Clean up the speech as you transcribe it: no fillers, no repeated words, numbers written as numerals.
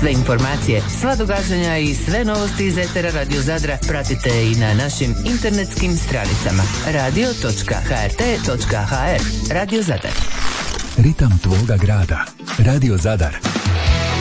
Sve informacije, sva događanja i sve novosti iz etera Radio Zadra pratite i na našim internetskim stranicama radio.hrt.hr. Radio Zadar. Ritam tvoga grada. Radio Zadar.